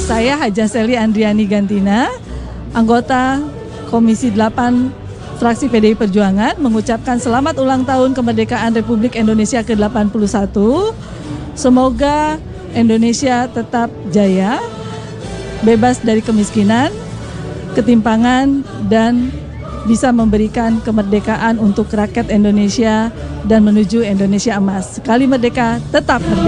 Saya Haja Seli Andriani Gantina, anggota Komisi 8 fraksi PDI Perjuangan, mengucapkan selamat ulang tahun kemerdekaan Republik Indonesia ke-81. Semoga Indonesia tetap jaya, bebas dari kemiskinan, ketimpangan, dan bisa memberikan kemerdekaan untuk rakyat Indonesia dan menuju Indonesia emas. Sekali merdeka, tetap merdeka.